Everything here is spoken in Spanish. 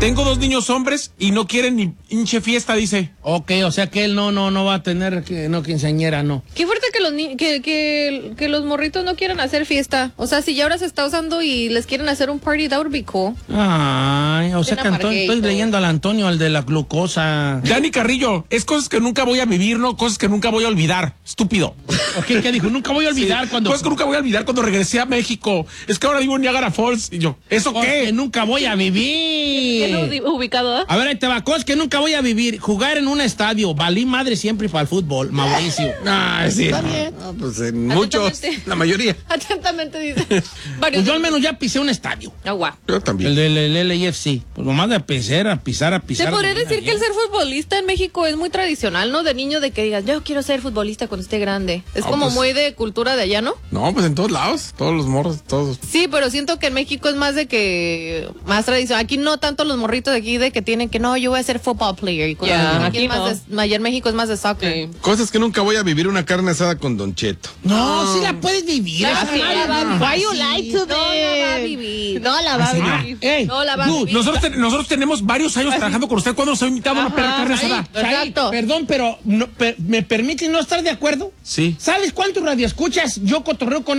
Tengo 2 niños hombres y no quieren ni hinche fiesta, dice. Ok, o sea que él no va a tener quinceañera, no. Qué fuerte que los morritos no quieran hacer fiesta. O sea, si ya ahora se está usando y les quieren hacer un party, that would be cool. Ay, o sea que estoy leyendo al Antonio, al de la glucosa. Dani Carrillo, es cosas que nunca voy a vivir, no cosas que nunca voy a olvidar. Estúpido. Okay, ¿qué dijo? Nunca voy a olvidar cuando... Cosas que nunca voy a olvidar cuando regresé a México. Es que ahora vivo en Niagara Falls. Y yo, ¿eso qué? Que nunca voy a vivir. Bien ubicado, ¿eh? A ver, ahí te va. Cosas que nunca voy a vivir. Jugar en un estadio. Valí madre siempre para el fútbol. Mauricio. Ah, sí. Está bien. No, pues en muchos, la mayoría. Atentamente dice. Pues yo al menos ya pisé un estadio. Agua. Yo también. El del LAFC. Pues nomás de pisar. Se podría decir que el ser futbolista en México es muy tradicional, ¿no? De niño, de que digas, yo quiero ser futbolista cuando esté grande. Es como muy de cultura de allá, ¿no? No, pues en todos lados. Todos los morros, todos. Sí, pero siento que en México es más de que... Más tradicional. Aquí no tanto los morritos de aquí de que tienen que no, yo voy a ser football player. Y aquí es más allá en México es más de soccer. Sí. Cosas que nunca voy a vivir, una carne asada con Don Cheto. No, sí la puedes vivir. Why you lie to them? No la va a vivir. No la va a vivir. Hey, no la va a vivir. Nosotros tenemos varios años trabajando con usted. ¿Cuándo nos ha invitado a una carne asada? Exacto. Perdón, pero ¿me permite no estar de acuerdo? Sí. ¿Sabes cuántos radioescuchas yo cotorreo con